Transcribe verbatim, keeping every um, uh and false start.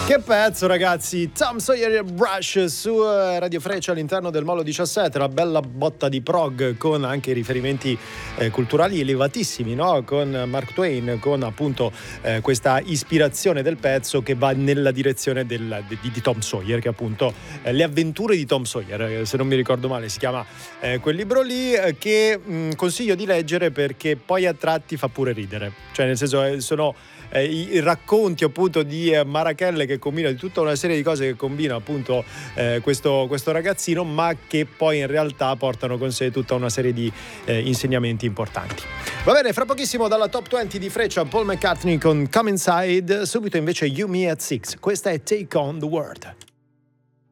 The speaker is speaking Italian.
Che pezzo, ragazzi! Tom Sawyer e Brush su Radio Freccia all'interno del Molo diciassette, una bella botta di prog con anche riferimenti eh, culturali elevatissimi, no? Con Mark Twain, con appunto eh, questa ispirazione del pezzo che va nella direzione del, di, di Tom Sawyer, che appunto eh, Le avventure di Tom Sawyer, eh, se non mi ricordo male si chiama eh, quel libro lì, eh, che mh, consiglio di leggere perché poi a tratti fa pure ridere, cioè nel senso eh, sono Eh, i, i racconti appunto di eh, Marachelle che combina, di tutta una serie di cose che combina appunto eh, questo, questo ragazzino, ma che poi in realtà portano con sé tutta una serie di eh, insegnamenti importanti. Va bene, fra pochissimo dalla top venti di Freccia Paul McCartney con Come Inside, subito invece You Me at Six. Questa è Take on the World.